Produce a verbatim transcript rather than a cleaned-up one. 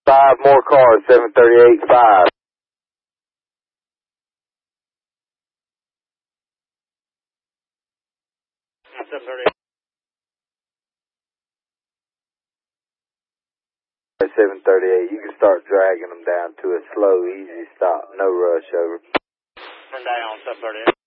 Five more cars, seven thirty-eight five. seven thirty-eight. seven thirty-eight, you can start dragging them down to a slow, easy stop. No rush, over. Turn down, seven thirty-eight.